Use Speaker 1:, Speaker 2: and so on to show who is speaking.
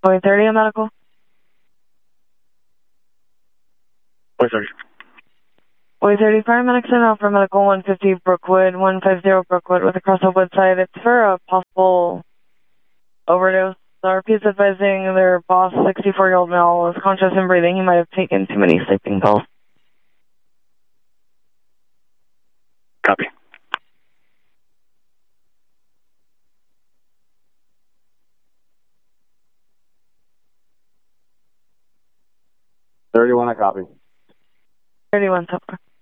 Speaker 1: Point 30 on medical.
Speaker 2: Point 30.
Speaker 1: Point 30, paramedics are now for medical 150 Brookwood, 150 Brookwood with a crossover website. It's for a possible overdose. The RP is advising their boss, 64-year-old male, is conscious and breathing. He might have taken too many sleeping pills.
Speaker 2: Copy. I copy.
Speaker 1: 31 so far.